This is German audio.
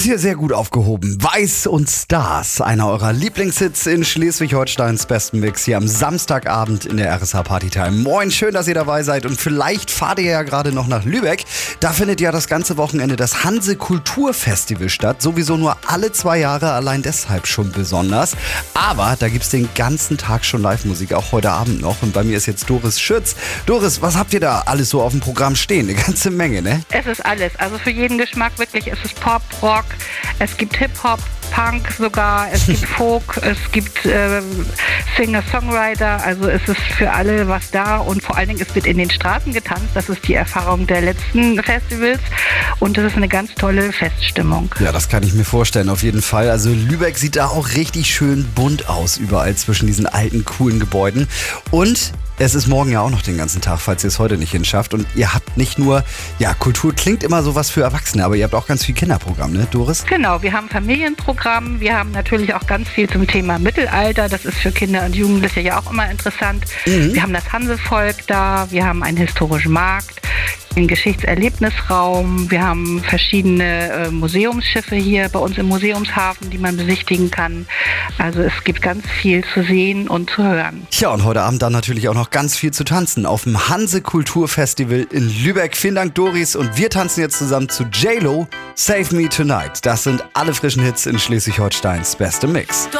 Hier sehr gut aufgehoben. Weiß und Stars, einer eurer Lieblingshits in Schleswig-Holsteins besten Mix hier am Samstagabend in der RSH Partytime. Moin, schön, dass ihr dabei seid und vielleicht fahrt ihr ja gerade noch nach Lübeck. Da findet ja das ganze Wochenende das Hanse Kulturfestival statt. Sowieso nur alle 2 Jahre, allein deshalb schon besonders. Aber da gibt's den ganzen Tag schon Live-Musik, auch heute Abend noch. Und bei mir ist jetzt Doris Schütz. Doris, was habt ihr da alles so auf dem Programm stehen? Eine ganze Menge, ne? Es ist alles, also für jeden Geschmack wirklich. Es ist Pop, Rock, es gibt Hip-Hop, Punk sogar, es gibt Folk, es gibt Singer-Songwriter, also es ist für alle was da und vor allen Dingen, es wird in den Straßen getanzt, das ist die Erfahrung der letzten Festivals und das ist eine ganz tolle Feststimmung. Ja, das kann ich mir vorstellen, auf jeden Fall. Also Lübeck sieht da auch richtig schön bunt aus, überall zwischen diesen alten, coolen Gebäuden. Und es ist morgen ja auch noch den ganzen Tag, falls ihr es heute nicht hinschafft. Und ihr habt nicht nur, ja, Kultur klingt immer so was für Erwachsene, aber ihr habt auch ganz viel Kinderprogramm, ne, Doris? Genau, wir haben Familienprogramm, wir haben natürlich auch ganz viel zum Thema Mittelalter, das ist für Kinder und Jugendliche ja auch immer interessant. Wir haben das Hansevolk da, wir haben einen historischen Markt, einen Geschichtserlebnisraum, wir haben verschiedene Museumsschiffe hier bei uns im Museumshafen, die man besichtigen kann. Also es gibt ganz viel zu sehen und zu hören. Ja, und heute Abend dann natürlich auch noch ganz viel zu tanzen auf dem Hanse Kulturfestival in Lübeck. Vielen Dank, Doris. Und wir tanzen jetzt zusammen zu J-Lo, Save Me Tonight. Das sind alle frischen Hits in Schleswig-Holsteins beste Mix.